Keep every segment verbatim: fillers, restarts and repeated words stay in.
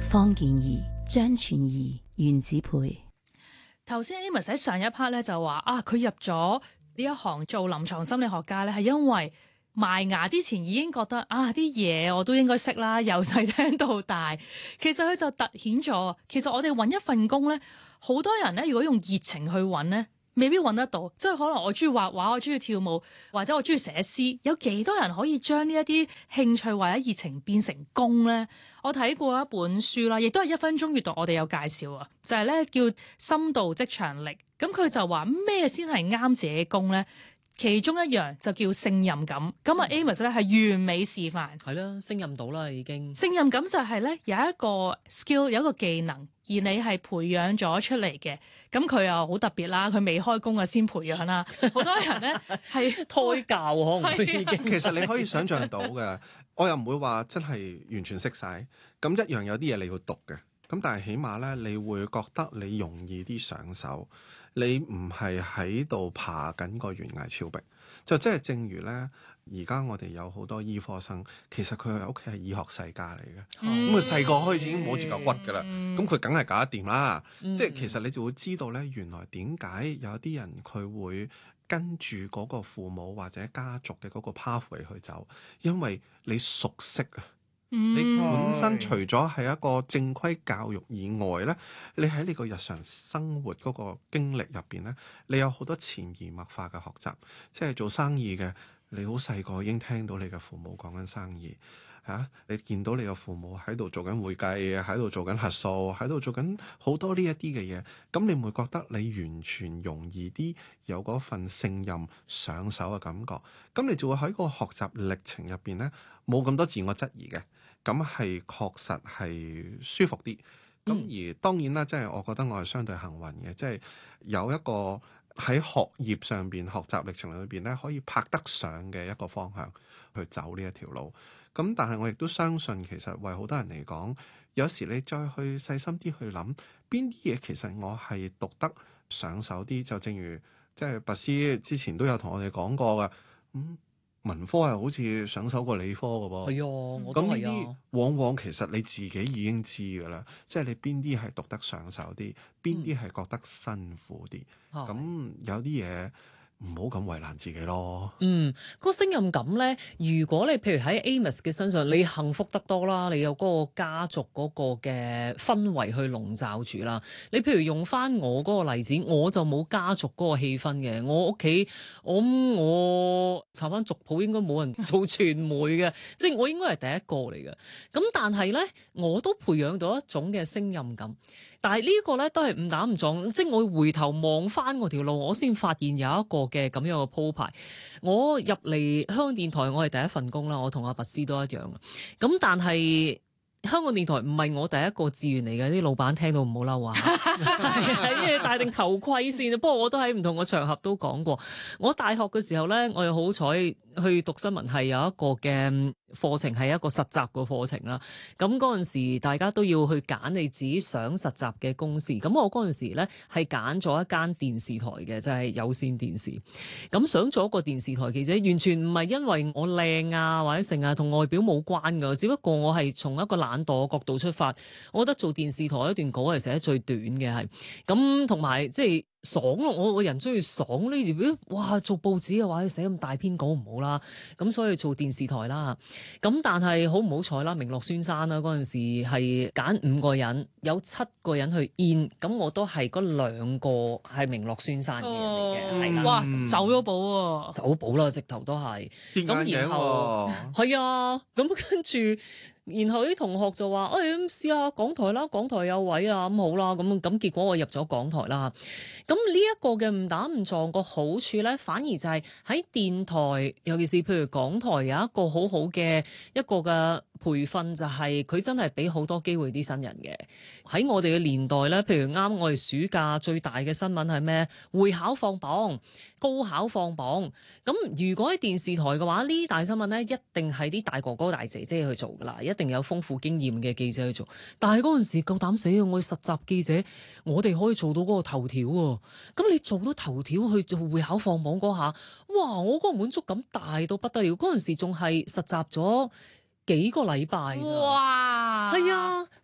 方健儀、張全儀、袁子培。 頭先 Amos 喺上一 part 咧就話啊，佢入咗呢一行做臨床心理學家咧，係因為賣牙之前已經覺得啊啲嘢我都應該識啦，由細聽到大。其實佢就突顯咗，其實我哋揾一份工咧，好多人咧如果用熱情去揾咧，未必揾得到。即係可能我中意畫畫，我中意跳舞，或者我中意寫詩，有幾多人可以將呢一啲興趣或者熱情變成工咧？我睇過一本書啦，亦都係一分鐘閱讀，我哋有介紹啊，就係咧叫深度職場力。咁佢就話咩先係啱自己工咧？其中一樣就叫勝任感。咁啊 Amos 咧係完美示範。 係啦，勝任到啦已經。 勝任感就係咧有一個 skill 有一個技能，而你係培養咗出嚟嘅。咁佢又好特別啦，佢未開工啊先培養啦。好多人咧係胎教可能已經。 其實你可以想像到嘅，我又唔會話真係完全識晒。咁一樣有啲嘢你要讀嘅。咁但係起碼咧，你會覺得你容易啲上手，你唔係喺度爬緊個懸崖峭壁。就即係正如咧，而家我哋有好多醫科生，其實佢喺屋企係醫學世家嚟嘅。咁佢細個開始已經摸住嚿骨㗎啦，咁佢梗係搞得掂啦。嗯、即係其實你就會知道咧，原來點解有啲人佢會跟住嗰個父母或者家族嘅嗰個 pathway 去走，因為你熟悉啊。你本身除咗係一個正規教育以外咧，你喺你個日常生活嗰個經歷入邊咧，你有好多潛移默化嘅學習。即係做生意嘅，你好細個已經聽到你嘅父母講緊生意嚇、啊，你見到你嘅父母喺度做緊會計，喺度做緊核數，喺度做緊好多呢一啲嘅嘢，咁你唔會覺得你完全容易啲有嗰份勝任上手嘅感覺，咁你就會喺個學習歷程入邊咧冇咁多自我質疑嘅。咁係確實係舒服啲，咁、嗯、而當然啦，即係我覺得我係相對幸運嘅，即係有一個喺學業上邊學習歷程裏邊咧，可以拍得上嘅一個方向去走呢一條路。咁但係我亦都相信，其實為好多人嚟講，有時你再去細心啲去諗，邊啲嘢其實我係讀得上手啲，就正如即係拔斯之前都有同我哋講過嘅，嗯。文科係好似上手過理科嘅噃， 係啊，我都係啊。咁呢啲往往其實你自己已經知㗎啦，即係你邊啲係讀得上手啲，邊啲係覺得辛苦啲。咁、嗯、有啲嘢唔好咁為難自己咯。 嗯，嗰個勝任感咧，如果你譬如喺 Amos 嘅身上，你幸福得多啦，你有嗰個家族嗰個嘅氛圍去籠罩住啦。你譬如用翻我嗰個例子，我就冇家族嗰個氣氛嘅。我屋企，我我查翻族譜應該冇人做傳媒嘅，即係我應該係第一個嚟嘅。咁但係咧，我都培養到一種嘅勝任感。但係呢個咧都係誤打誤撞，即係我回頭望翻我條路，我先發現有一個嘅咁樣嘅鋪排。我入嚟香港電台，我係第一份工啦，我同阿拔斯都一樣。咁但係香港電台唔係我第一個志願嚟嘅，啲老闆聽到唔好嬲啊！係啊，戴定頭盔先。不過我都喺唔同嘅場合都講過，我大學嘅時候咧，我又好彩去讀新聞系，有一個嘅課程係一個實習嘅課程啦。咁嗰陣時大家都要去揀你自己想實習嘅公司。咁我嗰陣時咧係揀咗一間電視台嘅，就係有線電視。咁想做一個電視台記者，完全唔係因為我靚啊或者成啊，同外表冇關㗎。只不過我係從一個懶惰嘅角度出發，我覺得做電視台一段稿係寫得最短嘅，係咁，同埋即係爽咯。我個人中意爽呢條，哇！做報紙嘅話要寫咁大篇稿唔好啦，咁所以做電視台啦。咁但係好唔好彩啦，名落孫山啦。嗰陣時係揀五個人，有七個人去 in， 咁我都係嗰兩個係名落孫山嘅人嚟嘅，係啦、 哦。哇，走咗寶喎， 走寶啦，直頭都係。咁然後係啊，咁跟住。然後啲同學就話，誒，咁試下港台啦，港台有位啊，咁好啦，咁咁結果我入咗港台啦。咁呢一個嘅誤打誤撞個好處咧，反而就係喺電台，尤其是譬如港台有一個好好嘅一個嘅培訓，就係佢真係俾好多機會啲新人嘅。喺我哋嘅年代咧，譬如啱我哋暑假最大嘅新聞係咩？會考放榜，高考放榜。咁如果喺電視台嘅話，呢啲大新聞咧一定係啲大哥哥大姐姐去做噶啦，一定有豐富經驗嘅記者去做。但係嗰陣時夠膽死啊！我實習記者，我哋可以做到嗰個頭條喎。咁你做到頭條去做會考放榜嗰下，哇！我嗰個滿足感大到不得了。嗰陣時仲係實習咗幾個禮拜咋？哇！係啊，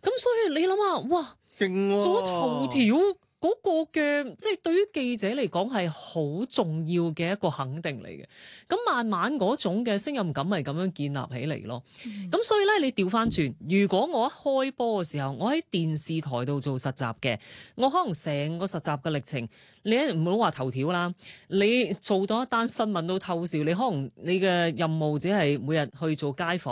咁所以你諗下，哇， 勁喎！ 做頭條嗰個嘅，即係對於記者嚟講係好重要嘅一個肯定嚟嘅。咁慢慢嗰種嘅信任感係咁樣建立起嚟咯。咁、嗯、所以咧，你調翻轉，如果我一開波嘅時候，我喺電視台度做實習嘅，我可能成個實習嘅歷程，你唔好話頭條啦，你做到一單新聞都透視，你可能你嘅任務只係每日去做街訪。